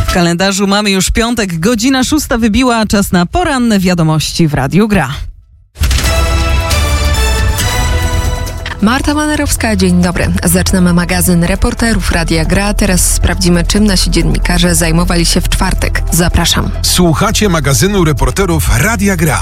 W kalendarzu mamy już piątek, godzina 6 wybiła, czas na poranne wiadomości w Radiu Gra. Marta Manerowska, dzień dobry. Zaczynamy magazyn Reporterów Radia Gra. Teraz sprawdzimy, czym nasi dziennikarze zajmowali się w czwartek. Zapraszam. Słuchacie magazynu Reporterów Radia Gra.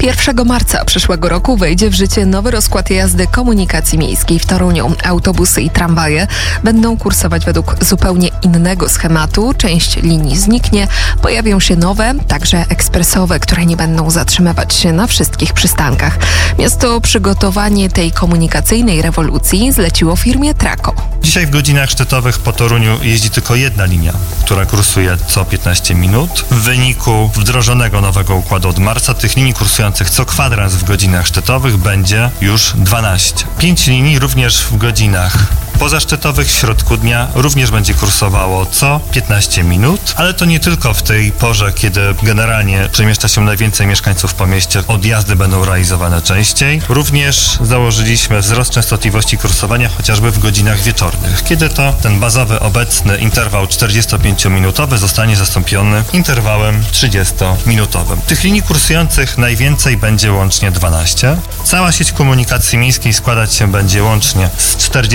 1 marca przyszłego roku wejdzie w życie nowy rozkład jazdy komunikacji miejskiej w Toruniu. Autobusy i tramwaje będą kursować według zupełnie innego schematu. Część linii zniknie, pojawią się nowe, także ekspresowe, które nie będą zatrzymywać się na wszystkich przystankach. Miasto przygotowanie tej komunikacyjnej rewolucji zleciło firmie Trako. Dzisiaj w godzinach szczytowych po Toruniu jeździ tylko jedna linia, która kursuje co 15 minut. W wyniku wdrożonego nowego układu od marca tych linii kursujących co kwadrans w godzinach szczytowych będzie już 12. 5 linii również w godzinach pozaszczytowych w środku dnia również będzie kursowało co 15 minut, ale to nie tylko w tej porze, kiedy generalnie przemieszcza się najwięcej mieszkańców po mieście, odjazdy będą realizowane częściej. Również założyliśmy wzrost częstotliwości kursowania chociażby w godzinach wieczornych, kiedy to ten bazowy obecny interwał 45-minutowy zostanie zastąpiony interwałem 30-minutowym. Tych linii kursujących najwięcej będzie łącznie 12. Cała sieć komunikacji miejskiej składać się będzie łącznie z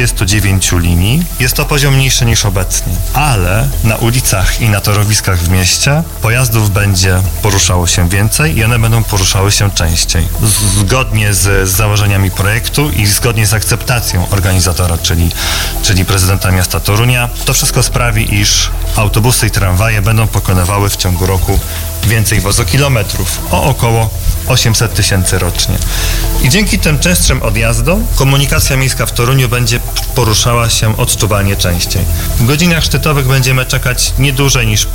49 linii. Jest to poziom mniejszy niż obecnie, ale na ulicach i na torowiskach w mieście pojazdów będzie poruszało się więcej i one będą poruszały się częściej. Zgodnie z założeniami projektu i zgodnie z akceptacją organizatora, czyli prezydenta miasta Torunia, to wszystko sprawi, iż autobusy i tramwaje będą pokonywały w ciągu roku więcej wozokilometrów, o około 800 tysięcy rocznie. I dzięki tym częstszym odjazdom komunikacja miejska w Toruniu będzie poruszała się odczuwalnie częściej. W godzinach szczytowych będziemy czekać nie dłużej niż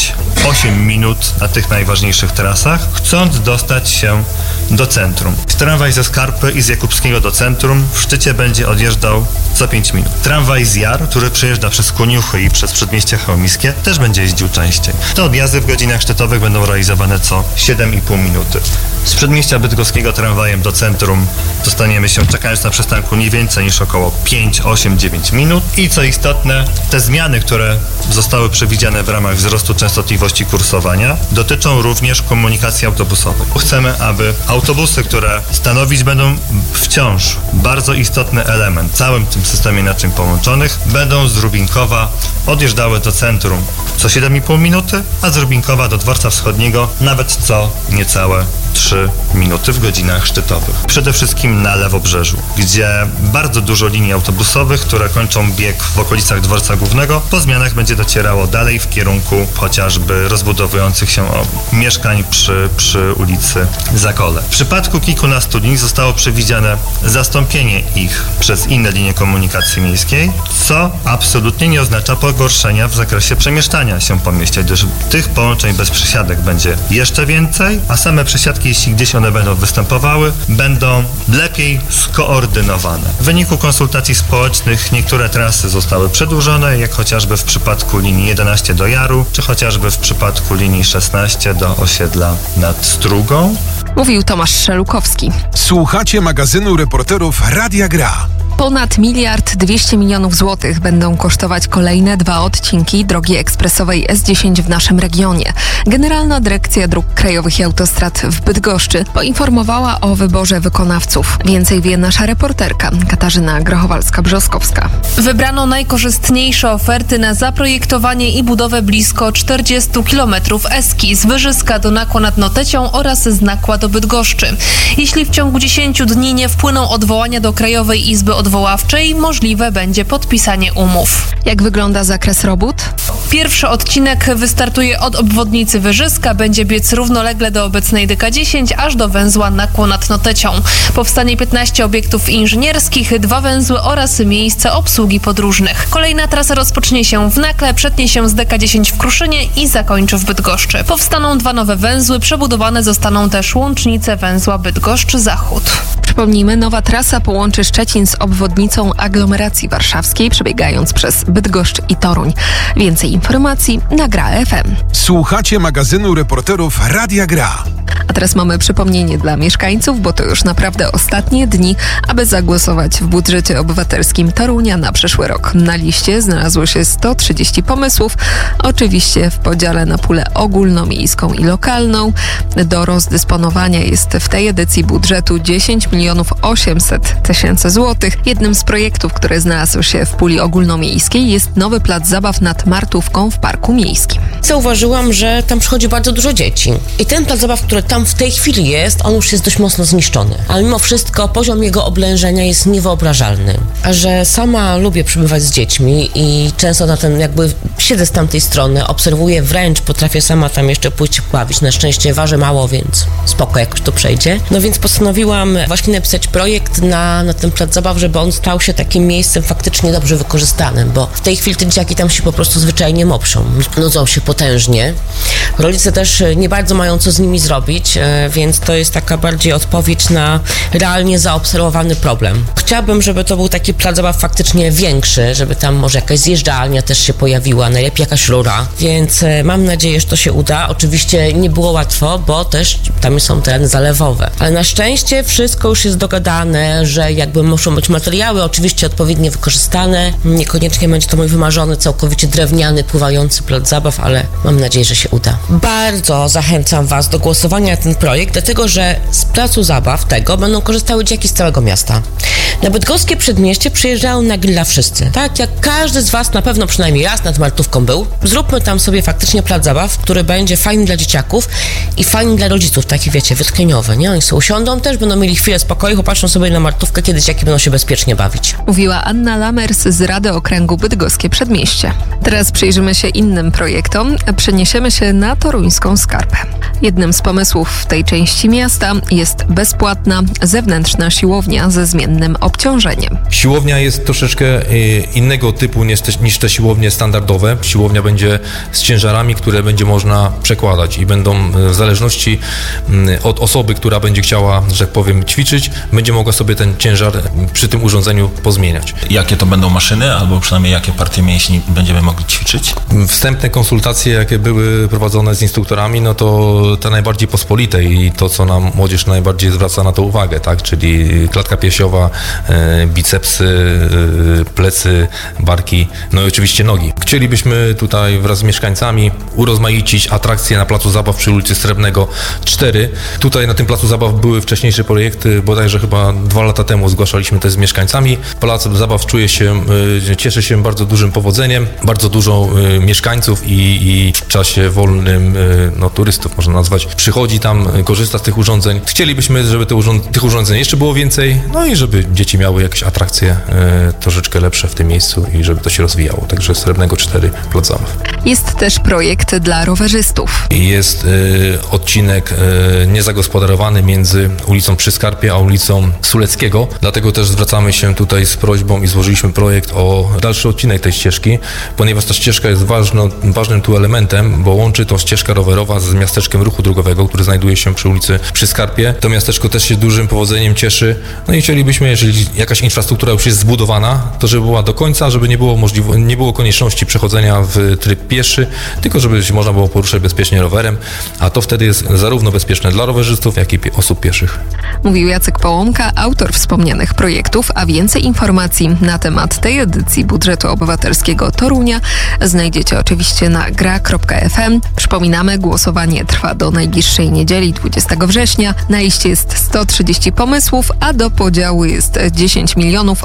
5-8 minut na tych najważniejszych trasach, chcąc dostać się do centrum. Tramwaj ze Skarpy i z Jakubskiego do centrum w szczycie będzie odjeżdżał co 5 minut. Tramwaj z Jar, który przejeżdża przez Koniuchy i przez Przedmieście Chełmiskie, też będzie jeździł częściej. Te odjazdy w godzinach szczytowych będą realizowane co 7,5 minuty. Z Przedmieścia Bydgoskiego tramwajem do centrum dostaniemy się, czekając na przystanku, nie więcej niż około 5, 8, 9 minut. I co istotne, te zmiany, które zostały przewidziane w ramach wzrostu częstotliwości kursowania, dotyczą również komunikacji autobusowej. Chcemy, aby autobusy, które stanowić będą wciąż bardzo istotny element w całym tym systemie naczyń połączonych, będą z Rubinkowa odjeżdżały do centrum co 7,5 minuty, a z Rubinkowa do Dworca Wschodniego nawet co niecałe 3 minuty w godzinach szczytowych. Przede wszystkim na Lewobrzeżu, gdzie bardzo dużo linii autobusowych, które kończą bieg w okolicach Dworca Głównego, po zmianach będzie docierało dalej w kierunku chociażby rozbudowujących się mieszkań przy ulicy Zakole. W przypadku kilkunastu linii zostało przewidziane zastąpienie ich przez inne linie komunikacji miejskiej, co absolutnie nie oznacza pogorszenia w zakresie przemieszczania się po mieście, gdyż tych połączeń bez przesiadek będzie jeszcze więcej, a same przesiadki, jeśli gdzieś one będą występowały, będą lepiej skoordynowane. W wyniku konsultacji społecznych niektóre trasy zostały przedłużone, jak chociażby w przypadku linii 11 do Jaru, czy chociażby w przypadku linii 16 do osiedla nad Strugą. Mówił Tomasz Szelukowski. Słuchacie magazynu Reporterów Radia Gra. Ponad 1,2 miliarda złotych będą kosztować kolejne 2 odcinki drogi ekspresowej S10 w naszym regionie. Generalna Dyrekcja Dróg Krajowych i Autostrad w Bydgoszczy poinformowała o wyborze wykonawców. Więcej wie nasza reporterka Katarzyna Grochowalska-Brzoskowska. Wybrano najkorzystniejsze oferty na zaprojektowanie i budowę blisko 40 km Eski z Wyżyska do Nakła nad Notecią oraz z Nakła do Bydgoszczy. Jeśli w ciągu 10 dni nie wpłyną odwołania do Krajowej Izby Odwoławczej, możliwe będzie podpisanie umów. Jak wygląda zakres robót? Pierwszy odcinek wystartuje od obwodnicy Wyżyska, będzie biec równolegle do obecnej DK10 aż do węzła Nakło nad Notecią. Powstanie 15 obiektów inżynierskich, 2 węzły oraz miejsce obsługi podróżnych. Kolejna trasa rozpocznie się w Nakle, przetnie się z DK10 w Kruszynie i zakończy w Bydgoszczy. Powstaną 2 nowe węzły, przebudowane zostaną też łącznice węzła Bydgoszcz-Zachód. Przypomnijmy, nowa trasa połączy Szczecin z obwodnicą aglomeracji warszawskiej, przebiegając przez Bydgoszcz i Toruń. Więcej informacji na Gra FM. Słuchacie magazynu Reporterów Radia Gra. A teraz mamy przypomnienie dla mieszkańców, bo to już naprawdę ostatnie dni, aby zagłosować w budżecie obywatelskim Torunia na przyszły rok. Na liście znalazło się 130 pomysłów, oczywiście w podziale na pulę ogólnomiejską i lokalną. Do rozdysponowania jest w tej edycji budżetu 10 800 000 złotych. Jednym z projektów, który znalazł się w puli ogólnomiejskiej, jest nowy plac zabaw nad Martówką w Parku Miejskim. Zauważyłam, że tam przychodzi bardzo dużo dzieci. I ten plac zabaw, który tam w tej chwili jest, on już jest dość mocno zniszczony. Ale mimo wszystko poziom jego oblężenia jest niewyobrażalny. A że sama lubię przebywać z dziećmi i często na ten siedzę z tamtej strony, obserwuję, wręcz potrafię sama tam jeszcze pójść bawić. Na szczęście ważę mało, więc spoko, jakoś to przejdzie. No więc postanowiłam właśnie napisać projekt na ten plac zabaw, żeby on stał się takim miejscem faktycznie dobrze wykorzystanym, bo w tej chwili te dzieciaki tam się po prostu zwyczajnie mopszą. Nudzą się potężnie. Rodzice też nie bardzo mają co z nimi zrobić, więc to jest taka bardziej odpowiedź na realnie zaobserwowany problem. Chciałabym, żeby to był taki plac zabaw faktycznie większy, żeby tam może jakaś zjeżdżalnia też się pojawiła, najlepiej jakaś rura, więc mam nadzieję, że to się uda. Oczywiście nie było łatwo, bo też tam są tereny zalewowe, ale na szczęście wszystko już jest dogadane, że muszą być materiały oczywiście odpowiednio wykorzystane. Niekoniecznie będzie to mój wymarzony, całkowicie drewniany, pływający plac zabaw, ale mam nadzieję, że się uda. Bardzo zachęcam Was do głosowania na ten projekt, dlatego że z placu zabaw tego będą korzystały dzieci z całego miasta. Na bydgoskie przedmieście przyjeżdżają na grilla wszyscy. Tak jak każdy z Was na pewno przynajmniej raz nad Martówką był, zróbmy tam sobie faktycznie plac zabaw, który będzie fajny dla dzieciaków i fajny dla rodziców, taki wiecie, wytchnieniowy, nie? Oni sobie usiądą, też będą mieli chwilę spokoju, popatrzą sobie na Martówkę, kiedy dzieciaki będą się bezpiecznie bawić. Mówiła Anna Lamers z Rady Okręgu Bydgoskie Przedmieście. Teraz przyjrzymy się innym projektom. Przeniesiemy się na toruńską Skarpę. Jednym z pomysłów w tej części miasta jest bezpłatna zewnętrzna siłownia ze zmiennym obciążeniem. Siłownia jest troszeczkę innego typu niż te siłownie standardowe. Siłownia będzie z ciężarami, które będzie można przekładać i będą w zależności od osoby, która będzie chciała, że tak powiem, ćwiczyć, będzie mogła sobie ten ciężar przy tym urządzeniu pozmieniać. Jakie to będą maszyny, albo przynajmniej jakie partie mięśni będziemy mogli ćwiczyć? Wstępne konsultacje, jakie były prowadzone z instruktorami, no to te najbardziej pospolite i to, co nam młodzież najbardziej zwraca na to uwagę, tak? Czyli klatka piersiowa, bicepsy, plecy, barki, no i oczywiście nogi. Chcielibyśmy tutaj wraz z mieszkańcami urozmaicić atrakcje na placu zabaw przy ulicy Srebrnego 4. Tutaj na tym placu zabaw były wcześniejsze projekty, bodajże chyba 2 lata temu zgłaszaliśmy też z mieszkańcami. Plac zabaw cieszy się bardzo dużym powodzeniem, bardzo dużo mieszkańców i w czasie wolnym turystów, można nazwać, przychodzi tam, korzysta z tych urządzeń. Chcielibyśmy, żeby tych urządzeń jeszcze było więcej, no i żeby dzieci miały jakieś atrakcje troszeczkę lepsze w tym miejscu i żeby to się rozwijało. Także Srebrnego 4 plac zabaw. Jest też projekt dla rowerzystów. Jest odcinek niezagospodarowany między ulicą Przy Skarpie a ulicą Suleckiego. Dlatego też zwracamy się tutaj z prośbą i złożyliśmy projekt o dalszy odcinek tej ścieżki, ponieważ ta ścieżka jest ważnym tu elementem, bo łączy to ścieżka rowerowa z miasteczkiem ruchu drogowego, który znajduje się przy ulicy Przy Skarpie. To miasteczko też się dużym powodzeniem cieszy. No i chcielibyśmy, jeżeli jakaś infrastruktura już jest zbudowana, to żeby była do końca, żeby nie było konieczności przechodzenia w tryb pieszy, tylko żeby się można było poruszać bezpiecznie rowerem, a to wtedy jest zarówno bezpieczne dla rowerzystów, jak i osób pieszych. Mówił Jacek Połomka, autor wspomnianych projektów, a więcej informacji na temat tej edycji budżetu obywatelskiego Torunia znajdziecie oczywiście na gra.fm. Przypominamy, głosowanie trwa do najbliższej niedzieli, 20 września. Na liście jest 130 pomysłów, a do podziału jest 10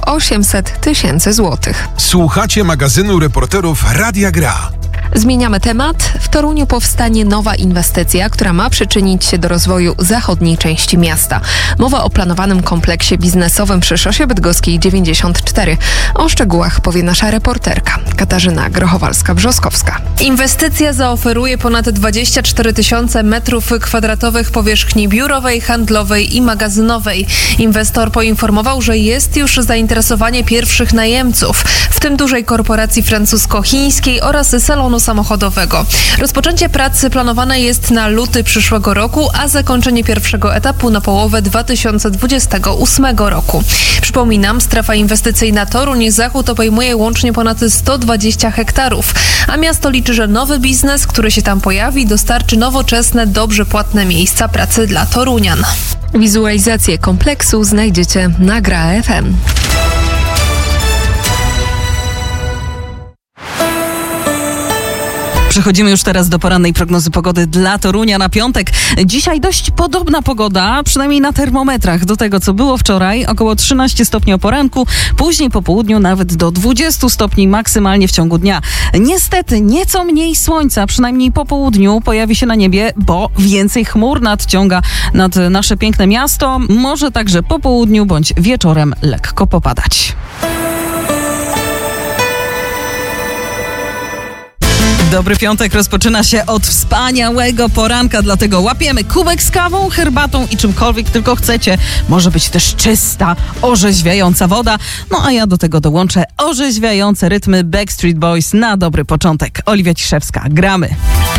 800 000 złotych. Słuchacie magazynu reporterów Radia Gra. Zmieniamy temat. W Toruniu powstanie nowa inwestycja, która ma przyczynić się do rozwoju zachodniej części miasta. Mowa o planowanym kompleksie biznesowym przy Szosie Bydgoskiej 94. O szczegółach powie nasza reporterka Katarzyna Grochowalska-Brzoskowska. Inwestycja zaoferuje ponad 24 000 metrów kwadratowych powierzchni biurowej, handlowej i magazynowej. Inwestor poinformował, że jest już zainteresowanie pierwszych najemców. w tym dużej korporacji francusko-chińskiej oraz salonu samochodowego. Rozpoczęcie pracy planowane jest na luty przyszłego roku, a zakończenie pierwszego etapu na połowę 2028 roku. Przypominam, strefa inwestycyjna Toruń Zachód obejmuje łącznie ponad 120 hektarów, a miasto liczy, że nowy biznes, który się tam pojawi, dostarczy nowoczesne, dobrze płatne miejsca pracy dla Torunian. Wizualizację kompleksu znajdziecie na Gra FM. Przechodzimy już teraz do porannej prognozy pogody dla Torunia na piątek. Dzisiaj dość podobna pogoda, przynajmniej na termometrach, do tego, co było wczoraj. Około 13 stopni o poranku, później po południu nawet do 20 stopni maksymalnie w ciągu dnia. Niestety nieco mniej słońca, przynajmniej po południu pojawi się na niebie, bo więcej chmur nadciąga nad nasze piękne miasto. Może także po południu bądź wieczorem lekko popadać. Dobry piątek rozpoczyna się od wspaniałego poranka, dlatego łapiemy kubek z kawą, herbatą i czymkolwiek tylko chcecie. Może być też czysta, orzeźwiająca woda. No a ja do tego dołączę orzeźwiające rytmy Backstreet Boys na dobry początek. Oliwia Ciszewska, gramy.